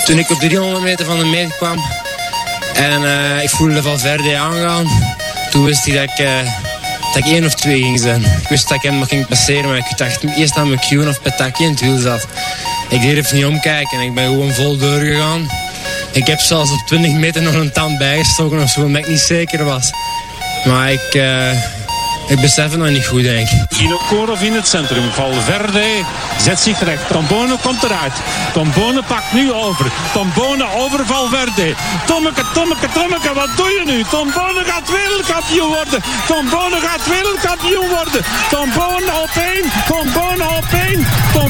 Toen ik op de 300 meter van de meet kwam en ik voelde Valverde aangaan, toen wist ik dat ik 1 of 2 ging zijn. Ik wist dat ik hem nog ging passeren, maar ik dacht eerst aan McEwen of Petacchi in het wiel zat. Ik durfde niet omkijken en ik ben gewoon vol doorgegaan. Ik heb zelfs op 20 meter nog een tand bijgestoken of zo, omdat ik niet zeker was. Maar ik besef het nog niet goed, denk ik. Vinokourov in het centrum. Valverde zet zich recht. Tombone komt eruit. Tombone pakt nu over. Tombone over Valverde. Tommeke, wat doe je nu? Tombone gaat wereldkampioen worden. Tombone gaat wereldkampioen worden. Tombone op 1.